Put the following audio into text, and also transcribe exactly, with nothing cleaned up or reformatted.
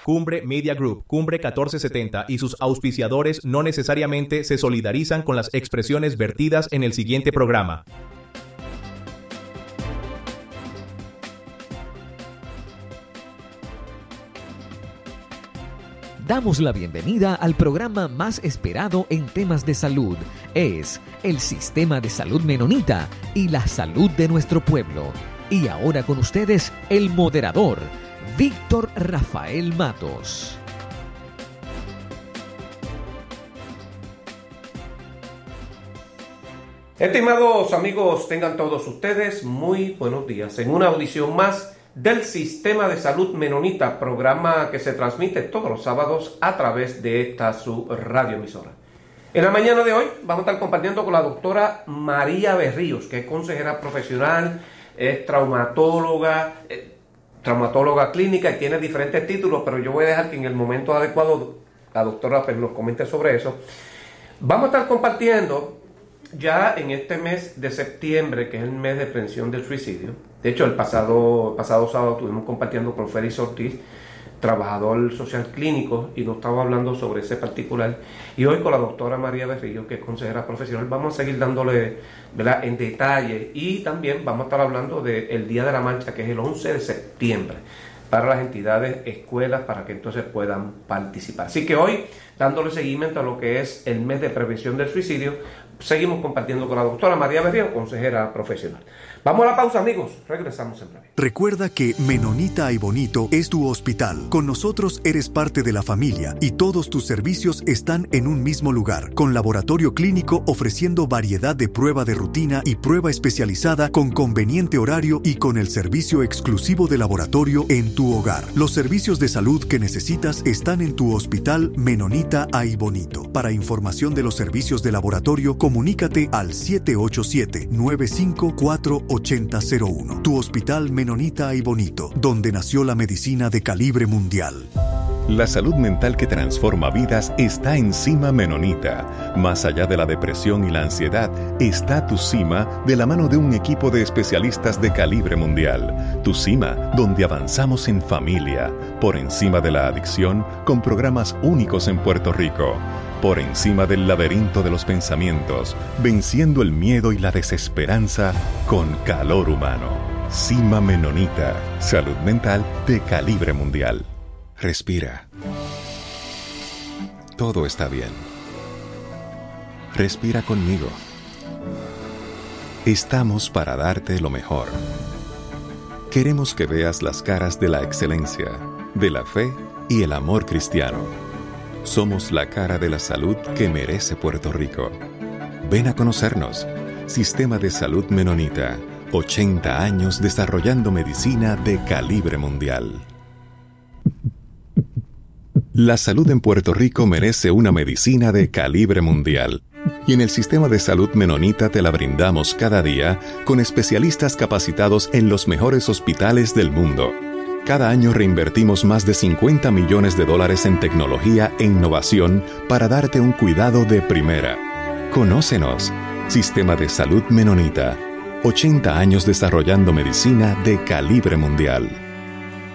Cumbre Media Group, Cumbre catorce setenta y sus auspiciadores no necesariamente se solidarizan con las expresiones vertidas en el siguiente programa. Damos la bienvenida al programa más esperado en temas de salud. Es el Sistema de Salud Menonita y la salud de nuestro pueblo. Y ahora con ustedes, el moderador, Víctor Rafael Matos. Estimados amigos, tengan todos ustedes muy buenos días en una audición más del Sistema de Salud Menonita, programa que se transmite todos los sábados a través de esta su radioemisora. En la mañana de hoy vamos a estar compartiendo con la doctora María Berríos, que es consejera profesional, es traumatóloga, eh, traumatóloga clínica y tiene diferentes títulos, pero yo voy a dejar que en el momento adecuado la doctora pues, nos comente sobre eso. Vamos a estar compartiendo ya en este mes de septiembre, que es el mes de prevención del suicidio. De hecho, el pasado, pasado sábado estuvimos compartiendo con Félix Ortiz, trabajador social clínico, y nos estaba hablando sobre ese particular. Y hoy con la doctora María Berríos, que es consejera profesional, vamos a seguir dándole, ¿verdad?, en detalle. Y también vamos a estar hablando del Día de la Marcha, que es el once de septiembre, para las entidades, escuelas, para que entonces puedan participar. Así que hoy, dándole seguimiento a lo que es el mes de prevención del suicidio, seguimos compartiendo con la doctora María Berríos, consejera profesional. Vamos a la pausa, amigos. Regresamos en breve. Recuerda que Menonita Ay Bonito es tu hospital. Con nosotros eres parte de la familia y todos tus servicios están en un mismo lugar, con laboratorio clínico ofreciendo variedad de prueba de rutina y prueba especializada con conveniente horario y con el servicio exclusivo de laboratorio en tu hogar. Los servicios de salud que necesitas están en tu hospital Menonita Ay Bonito. Para información de los servicios de laboratorio, comunícate al siete ocho siete, nueve cinco cuatro, ocho cero cero uno. Tu hospital Menonita Ay Bonito, donde nació la medicina de calibre mundial. La salud mental que transforma vidas está en Cima Menonita. Más allá de la depresión y la ansiedad, está Tu Cima de la mano de un equipo de especialistas de calibre mundial. Tu Cima, donde avanzamos en familia, por encima de la adicción, con programas únicos en Puerto Rico. Por encima del laberinto de los pensamientos, venciendo el miedo y la desesperanza con calor humano. Cima Menonita, salud mental de calibre mundial. Respira. Todo está bien. Respira conmigo. Estamos para darte lo mejor. Queremos que veas las caras de la excelencia, de la fe y el amor cristiano. Somos la cara de la salud que merece Puerto Rico. Ven a conocernos. Sistema de Salud Menonita. ochenta años desarrollando medicina de calibre mundial. La salud en Puerto Rico merece una medicina de calibre mundial. Y en el Sistema de Salud Menonita te la brindamos cada día con especialistas capacitados en los mejores hospitales del mundo. Cada año reinvertimos más de cincuenta millones de dólares en tecnología e innovación para darte un cuidado de primera. Conócenos. Sistema de Salud Menonita. ochenta años desarrollando medicina de calibre mundial.